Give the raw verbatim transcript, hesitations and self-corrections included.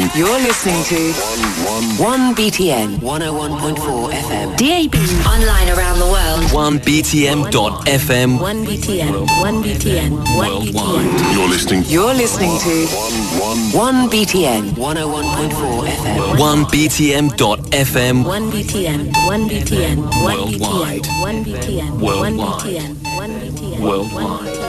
You're listening to one B T N one oh one point four F M. D A B. Online around the world. one B T M dot F M. one B T N. one B T N. one B T N. You're listening. You're listening to one B T N one oh one point four F M. one B T M dot F M. one B T N. one B T N. Worldwide. one B T N. one B T N. Worldwide. one B T N. one B T N. Worldwide.